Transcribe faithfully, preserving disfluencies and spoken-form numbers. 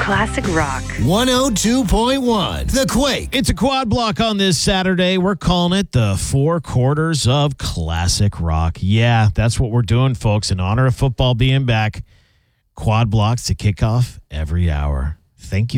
Classic Rock. one oh two point one The Quake. It's a quad block on this Saturday. We're calling it the four quarters of classic rock. Yeah, that's what we're doing, folks. In honor of football being back, quad blocks to kick off every hour. Thank you.